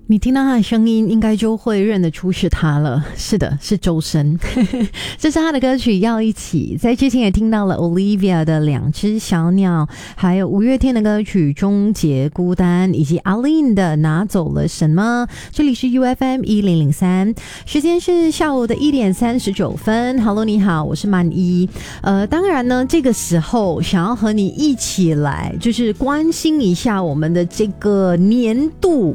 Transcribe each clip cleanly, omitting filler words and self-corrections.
你听到他的声音应该就会认得出是他了，是的，是周深这是他的歌曲《要一起》。在之前也听到了 Olivia 的《两只小鸟》，还有五月天的歌曲《终结孤单》，以及 Aline 的《拿走了什么》。这里是 UFM 1003，时间是下午的1点39分。 Hello 你好，我是曼一。当然呢，这个时候想要和你一起来就是关心一下我们的这个年度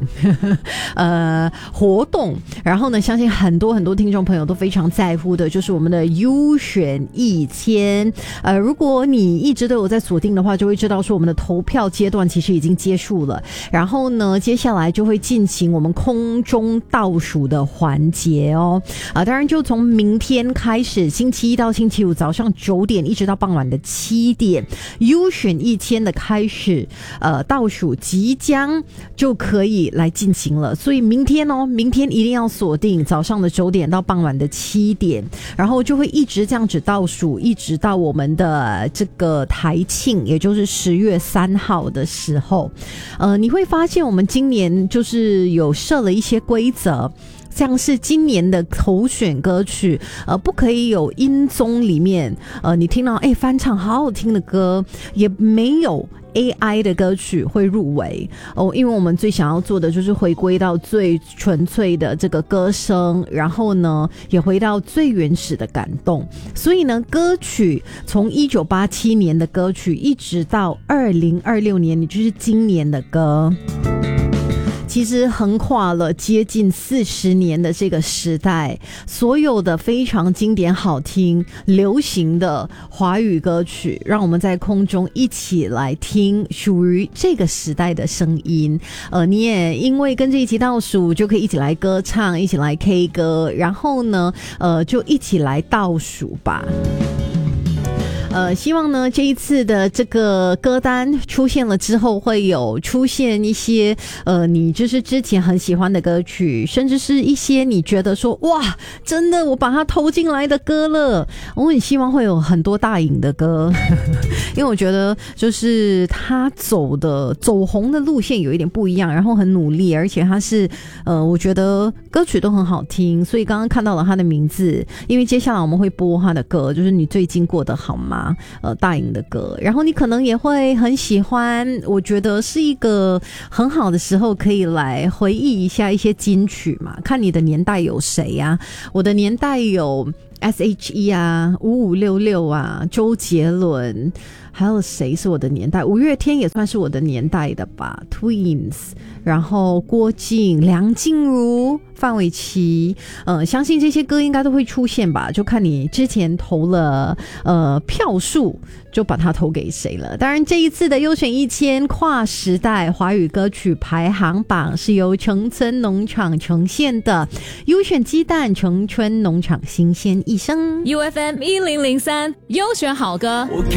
活动，然后呢，相信很多听众朋友都非常在乎的，就是我们的优选1000。如果你一直都有在锁定的话，就会知道说我们的投票阶段其实已经结束了。然后呢，接下来就会进行我们空中倒数的环节哦。当然就从明天开始，星期一到星期五早上9点一直到傍晚的7点，优选1000的开始，倒数即将就可以来进行了。所以明天一定要锁定早上的9点到傍晚的7点，然后就会一直这样子倒数，一直到我们的这个台庆，也就是10月3号的时候。你会发现我们今年就是有设了一些规则，像是今年的投选歌曲，不可以有音综里面，你听到翻唱好好听的歌，也没有AI 的歌曲会入围因为我们最想要做的就是回归到最纯粹的这个歌声，然后呢也回到最原始的感动。所以呢，歌曲从1987年的歌曲一直到2026年，也就是今年的歌，其实横跨了接近40年的这个时代，所有的非常经典好听流行的华语歌曲，让我们在空中一起来听属于这个时代的声音。你也因为跟着一起倒数，就可以一起来歌唱，一起来 K 歌，然后呢就一起来倒数吧。希望呢这一次的这个歌单出现了之后，会有出现一些你就是之前很喜欢的歌曲，甚至是一些你觉得说哇真的我把它投进来的歌了。我很希望会有很多大颖的歌因为我觉得就是他走红的路线有一点不一样，然后很努力，而且他是我觉得歌曲都很好听，所以刚刚看到了他的名字，因为接下来我们会播他的歌，就是你最近过得好吗大颖的歌，然后你可能也会很喜欢，我觉得是一个很好的时候可以来回忆一下一些金曲嘛，看你的年代有谁啊。我的年代有 S.H.E 啊，5566啊，周杰伦，还有谁是我的年代？五月天也算是我的年代的吧， Twins， 然后郭靖、梁静茹、范玮琪，相信这些歌应该都会出现吧，就看你之前投了票数，就把它投给谁了。当然这一次的优选1000跨时代华语歌曲排行榜是由城村农场呈现的，优选鸡蛋城村农场新鲜一生。 UFM 1003优选好歌。